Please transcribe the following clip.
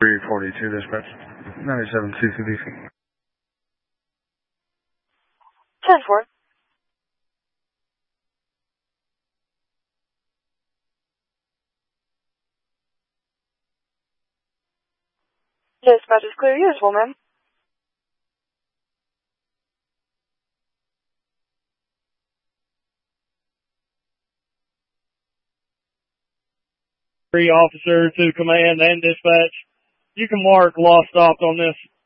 342 dispatch. 97 CCDC. 10-4. Dispatch is clear. Useful, ma'am. Officer to command and dispatch. You can mark lost stopped on this